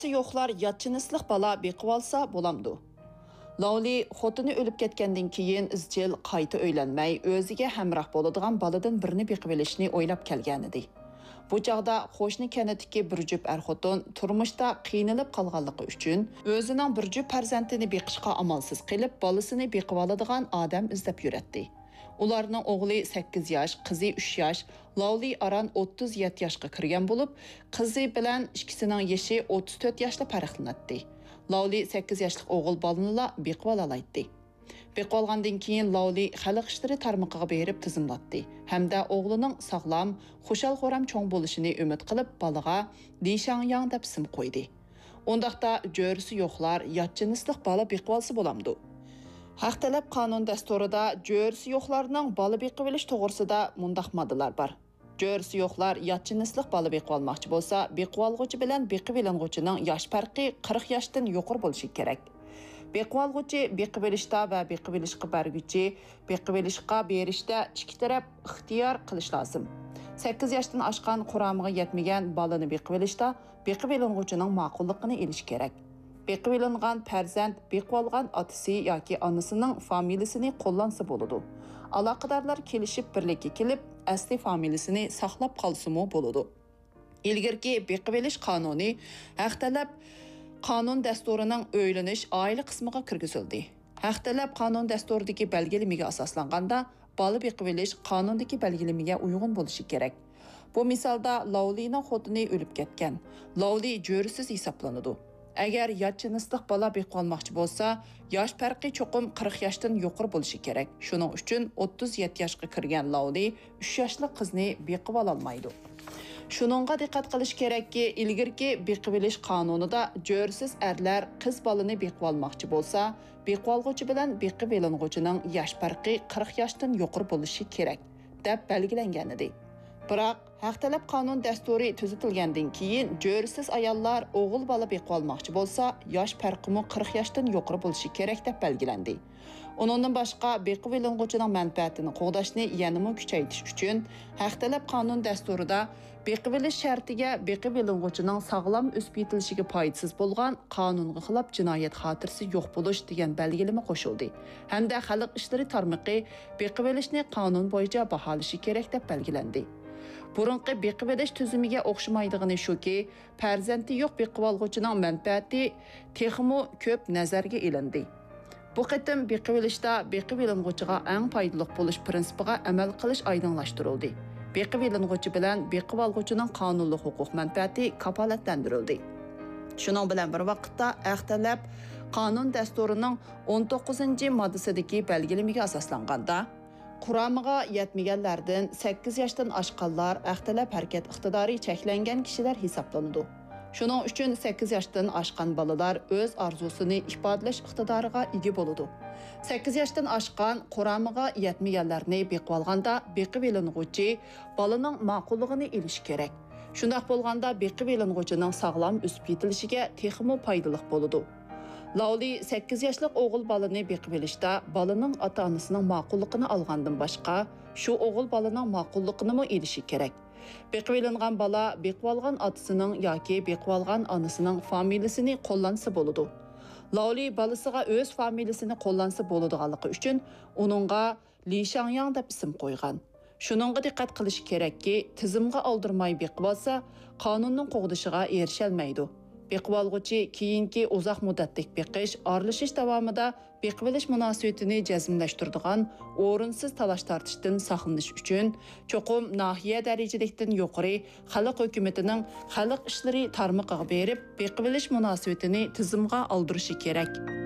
yo'qlar yatchinisliq bala beqib olsa bo'lamdi. Lavli xotini o'lib ketgandan keyin izchil qayta uylanmay, o'ziga hamroh bo'ladigan baladan birini beqib olishni o'ylab kelgan edi. Bu chaqda qo'shni kanatdagi bir jup er-xotin turmushda qiynalib qolganligi uchun o'zining bir jup farzandini beqishga amalsiz qilib, bolasini beqib oladigan odam izlab yuradi. Ularning o'g'li 8 yosh, qizi 3 yosh, Lavli aran 37 yoshga kirgan bo'lib, qizi bilan ikkisining yoshi 34 yoshda farqlanadi. Lavli 8 yoshlik o'g'il bolani beqib olaydi. Beqib olgandan keyin Lavli xalq ishlari tarmoqiga berib tizimlatdi hamda o'g'lining sog'lom, xushal-xo'ram cho'ng bo'lishini umid qilib, balaga Lishangyang deb ism qo'ydi. Undaqda jo'risi yo'qlar yatchinisliq bala beqib olsa bo'lamdi. Haq talab qonun dasturida jo'risi yo'qlarning bala beqib olish to'g'risida mundaq moddalar bor. Jo'risi yo'qlar yatchinisliq bala beqib olmoqchi bo'lsa, beqib olg'uchi bilan beqib oling'uchining yosh farqi 40 yoshdan yuqori bo'lishi kerak. Beqib olg'uchi beqib olishda va beqib olishga berguchi beqib olishga berishda ikki taraf ixtiyor qilish lozim. 8 yoshdan oshgan quramiga yetmagan balani beqib olishda beqib oling'uchining ma'qulligini elish kerak. Beqib olingan farzand beqib olgan otasi yoki onasining familiyasini qo'llansa bo'ladi. Aloqadorlar kelishib birlikka kelib, asli familiyasini saqlab qolsa-mu bo'ladi. Ilgirki beqib olish qonuni haq talab qonun dasturining o'ylanish oila qismiga kirgizildi. Haq talab qonun dasturidagi belgilamaga asoslanganda, bola beqib olish qonundagi belgilamaga uyg'un bo'lishi kerak. Bu misolda Lavlining xotini o'lib ketgan. Lavli jo'risiz hisoblanadi. Agar yatchinisliq bala beqib olmoqchi bo'lsa, yosh farqi cho'qim 40 yoshdan yuqori bo'lishi kerak. Shuning uchun 37 yoshga kirgan Lavli 3 yoshli qizni beqib ola olmaydi. Shuningga diqqat qilish kerakki, ilgirki beqib olish qonunida jo'risiz erlar qiz balani beqib olmoqchi bo'lsa, beqib olg'uchi bilan beqib oling'uchining yosh farqi 40 yoshdan yuqori bo'lishi kerak deb belgilangan edi. Biroq haq talab qonun dasturi tuzitilgandan keyin jo'risiz ayollar o'g'il bola beqib olmoqchi bo'lsa, yosh farqimi 40 yoshdan yuqori bo'lishi kerak deb belgilandi. Undan boshqa beqib oling'uchining manfaatini qo'g'dashni yanada kuchaytirish uchun haq talab qonun dasturida beqib olish shartiga beqib oling'uchining sog'lom o'sib yetilishiga foydasiz bo'lgan qonunga xilof jinoyat xotirasi yo'q bo'lish degan belgilama qo'shildi. Hamda xalq ishlari tarmoqi beqib olishni qonun bo'yicha baholashi kerak deb belgilandi. Burunqi beqib olish tuzumiga o'xshamaydigani shuki, farzandi yo'q beqib olg'uchining manfaati texmo ko'p nazarga ilindi. Bu qitim beqib olishda beqib oling'uchiga eng foydali bo'lish prinsipiga amal qilish oydinlashtirildi. Beqib oling'uchi bilan beqib olg'uchining qonunli huquq manfaati kafolatlantirildi. Shuning bilan bir vaqtda talab qonun dasturining 19-moddasidagi belgilamaga asoslanganda Quramiga yetmaganlardan 8 yoshdan oshganlar talab harakat iqtidori cheklangan kishilar hisoblanadi. Shuning uchun 8 yoshdan oshgan bolalar o'z orzusini ifodalash iqtidoriga ega bo'ladi. 8 yoshdan oshgan Quramiga yetmaganlarni beqib olganda beqib oling'uchi bolaning ma'qulligini elish kerak. Shunday bo'lganda beqib oling'uchining sog'lom o'sib yetilishiga texmo foydali bo'ladi. Lavli 8 yoshlik o'g'il balani beqib olishda balaning ota-onasining ma'qulligini olgandan boshqa, shu o'g'il balaning ma'qulligini mo elishi kerak. Beqib olingan bala beqib olgan otasining yoki beqib olgan onasining familiyasini qo'llansa bo'ladi. Lavli balasiga o'z familiyasini qo'llansa bo'ladiganligi uchun uningga Lishangyang deb ism qo'ygan. Shuningga diqqat qilish kerakki, tizimga oldirmay beqib olsa, qonunning qo'g'dishiga erisha olmaydi. Beqib olg'uchi keyingi uzoq muddatlik beqish, aralashish davomida beqib olish munosabatini jazmlashtiradigan o'rinsiz talash tortishdan saqlanish uchun cho'qim nahiya darajalikdan yuqori xalq hukumatining xalq ishlari tarmoqiga berib beqib olish munosabatini tizimga oldirishi kerak.